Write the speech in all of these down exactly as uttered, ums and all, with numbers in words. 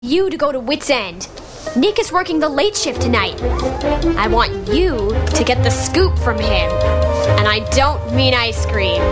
you to go to Wits End. Nick is working the late shift tonight. I want you to get the scoop from him. And I don't mean ice cream.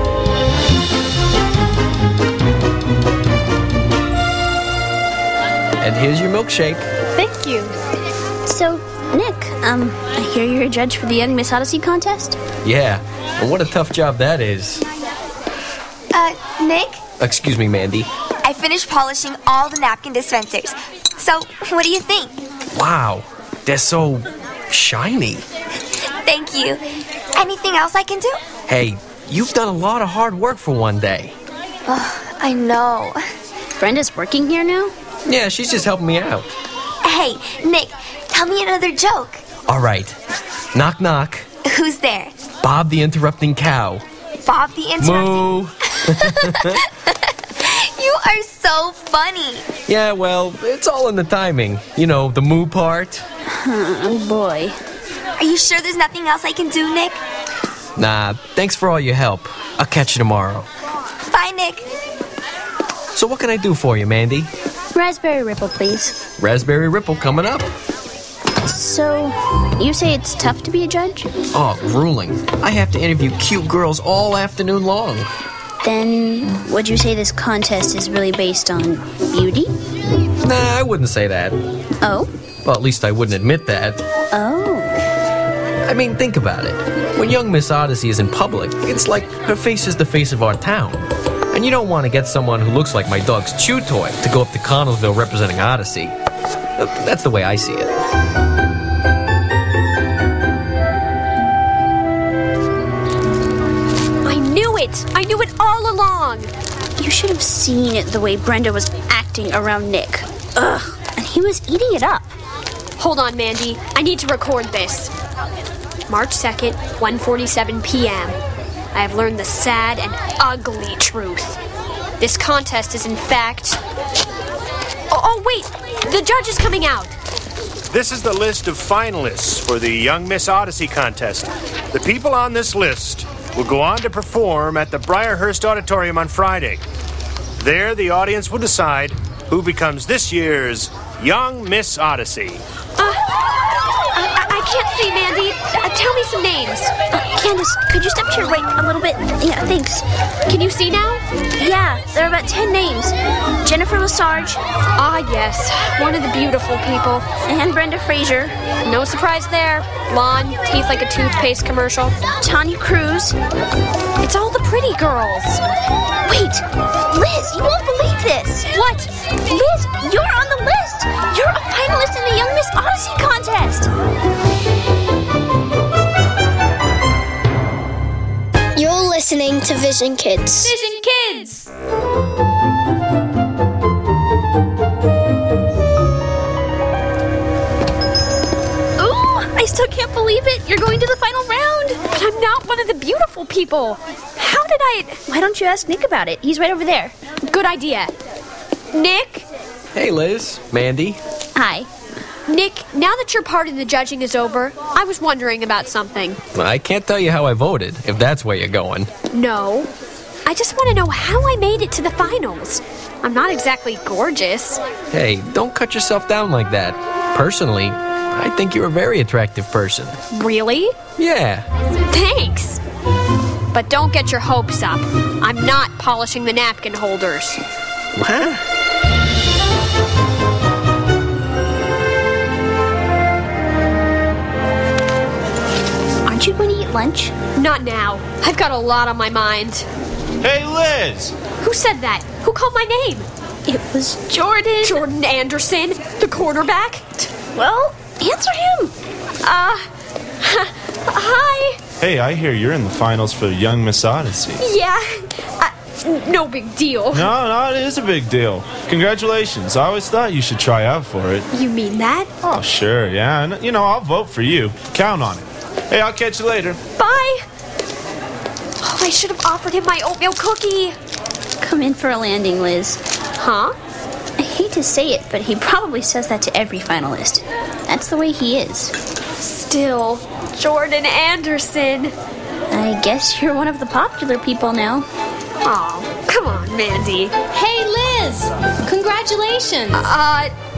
And here's your milkshake. Thank you. So, Nick, um, I hear you're a judge for the Young Miss Odyssey contest? Yeah, and what a tough job that is. Uh, Nick? Excuse me, Mandy. I finished polishing all the napkin dispensers. So, what do you think? Wow, they're so shiny. Thank you. Anything else I can do? Hey, you've done a lot of hard work for one day. Oh, I know. Brenda's working here now? Yeah, she's just helping me out. Hey, Nick, tell me another joke. All right. Knock, knock. Who's there? Bob the interrupting cow. Bob the interrupting... Moo. You are so funny. Yeah, well, it's all in the timing. You know, the moo part. Oh, boy. Are you sure there's nothing else I can do, Nick? Nah, thanks for all your help. I'll catch you tomorrow. Bye, Nick. So what can I do for you, Mandy? Raspberry Ripple, please. Raspberry Ripple coming up. So, you say it's tough to be a judge? Oh, grueling. I have to interview cute girls all afternoon long. Then, would you say this contest is really based on beauty? Nah, I wouldn't say that. Oh? Well, at least I wouldn't admit that. Oh. I mean, think about it. When young Miss Odyssey is in public, it's like her face is the face of our town. And you don't want to get someone who looks like my dog's chew toy to go up to Connellsville representing Odyssey. That's the way I see it. I knew it! I knew it all along! You should have seen it the way Brenda was acting around Nick. Ugh. And he was eating it up. Hold on, Mandy. I need to record this. March second, one forty-seven p.m. I have learned the sad and ugly truth. This contest is in fact... Oh, oh, wait! The judge is coming out! This is the list of finalists for the Young Miss Odyssey contest. The people on this list will go on to perform at the Briarhurst Auditorium on Friday. There, the audience will decide who becomes this year's Young Miss Odyssey. Uh, I, I can't see, Mandy. Uh, tell me some names. Uh, Candace, could you step to your right a little bit? Yeah, thanks. Can you see now? Yeah, there are about ten names. Jennifer Lesarge. Ah, yes. One of the beautiful people. And Brenda Fraser. No surprise there. Blonde, teeth like a toothpaste commercial. Tanya Cruz. It's all the pretty girls. Wait, Liz, you won't believe this. What? Liz, you're on the list. You're a finalist in the Young Miss Odyssey contest. You're listening to Vision Kids. Vision Kids! Ooh, I still can't believe it. You're going to the final round. But I'm not one of the beautiful people. How did I... Why don't you ask Nick about it? He's right over there. Good idea. Nick? Hey, Liz. Mandy. Hi. Nick, now that your part of the judging is over, I was wondering about something. I can't tell you how I voted, if that's where you're going. No. I just want to know how I made it to the finals. I'm not exactly gorgeous. Hey, don't cut yourself down like that. Personally, I think you're a very attractive person. Really? Yeah. Thanks. But don't get your hopes up. I'm not polishing the napkin holders. Huh? Aren't you going to eat lunch? Not now. I've got a lot on my mind. Hey, Liz! Who said that? Who called my name? It was Jordan. Jordan Anderson, the quarterback? Well, answer him. Uh, hi. Hey, I hear you're in the finals for Young Miss Odyssey. Yeah, uh, no big deal. No, no, it is a big deal. Congratulations. I always thought you should try out for it. You mean that? Oh, sure, yeah. And, you know, I'll vote for you. Count on it. Hey, I'll catch you later. Bye. Oh, I should have offered him my oatmeal cookie. Come in for a landing, Liz. Huh? I hate to say it, but he probably says that to every finalist. That's the way he is. Still, Jordan Anderson. I guess you're one of the popular people now. Oh, come on, Mandy. Hey, Liz! Congratulations! Uh,